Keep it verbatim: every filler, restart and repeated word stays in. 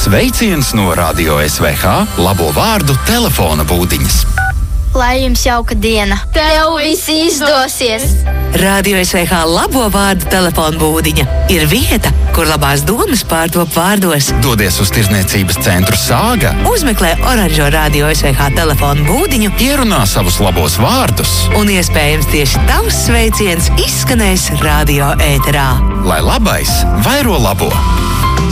Sveiciens no Radio S V H labo vārdu telefona būdiņas. Lai jums jauka diena! Tev viss izdosies! Radio S V H labo vārdu telefona būdiņa ir vieta, kur labās domas pārtop vārdos. Dodies uz tirzniecības centru Sāga, Uzmeklē oranžo Radio S V H telefona būdiņu, ierunā savus labos vārdus un iespējams tieši tavs sveiciens izskanēs radio ēterā. Lai labais vairo labo!